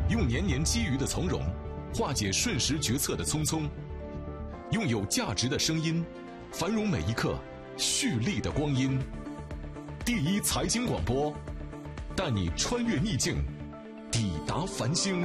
用年年积余的从容，化解瞬时决策的匆匆，用有价值的声音，繁荣每一刻蓄力的光阴。第一财经广播，带你穿越逆境，抵达繁星。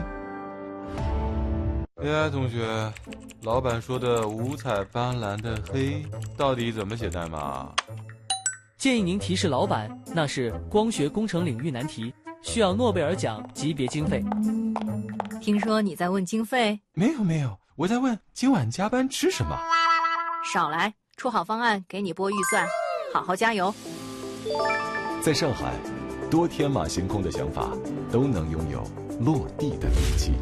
哎，同学，老板说的五彩斑斓的黑到底怎么写代码？ 建议您提示老板，那是光学工程领域难题，需要诺贝尔奖级别经费。 听说你在问经费？ 没有，我在问今晚加班吃什么。 少来，出好方案给你拨预算，好好加油。 在上海，多天马行空的想法都能拥有落地的力气。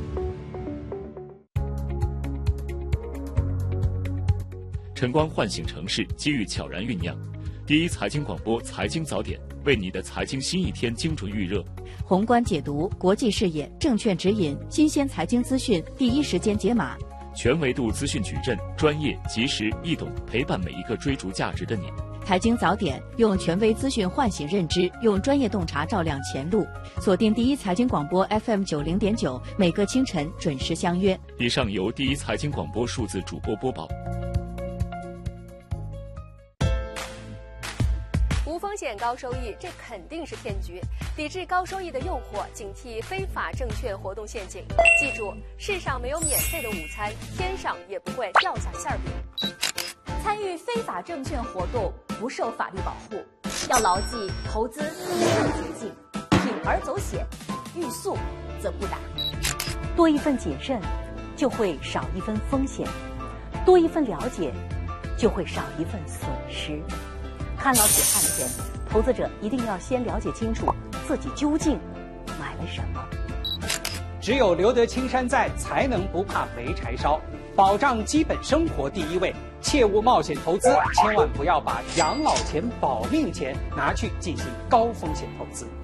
晨光唤醒城市，机遇悄然酝酿。第一财经广播财经早点，为你的财经新一天精准预热。 宏观解读，国际视野，证券指引，新鲜财经资讯，第一时间解码。 全维度资讯矩阵，专业、及时、易懂，陪伴每一个追逐价值的你。 财经早点，用权威资讯唤醒认知，用专业洞察照亮前路。锁定第一财经广播 FM90.9，每个清晨准时相约。 以上由第一财经广播数字主播播报。 无风险高收益，这肯定是骗局。抵制高收益的诱惑，警惕非法证券活动陷阱。记住，世上没有免费的午餐，天上也不会掉下馅饼。参与非法证券活动不受法律保护，要牢记投资一条捷径，铤而走险，欲速则不达。 多一份谨慎，就会少一分风险；多一份了解，就会少一份损失。看牢铁汉前，投资者一定要先了解清楚自己究竟买了什么。 只有留得青山在，才能不怕没柴烧。保障基本生活第一位，切勿冒险投资，千万不要把养老钱、保命钱拿去进行高风险投资。